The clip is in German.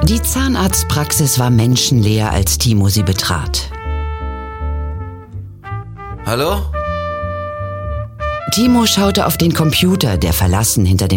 Die Zahnarztpraxis war menschenleer, als Timo sie betrat. Hallo? Timo schaute auf den Computer, der verlassen hinter dem